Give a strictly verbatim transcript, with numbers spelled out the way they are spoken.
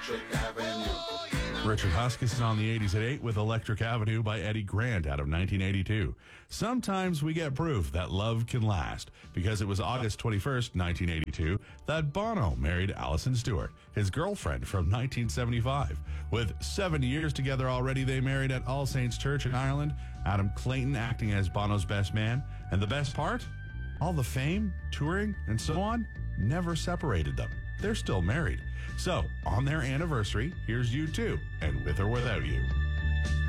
Electric Avenue. Richard Huskis is on the eighties at eight with Electric Avenue by Eddie Grant out of nineteen eighty-two. Sometimes we get proof that love can last, because it was August twenty-first, nineteen eighty-two, that Bono married Alison Stewart, his girlfriend from nineteen seventy-five. With seven years together already, they married at All Saints Church in Ireland, Adam Clayton acting as Bono's best man. And the best part? All the fame, touring, and so on never separated them. They're still married. So, on their anniversary, here's U two, and With or Without You.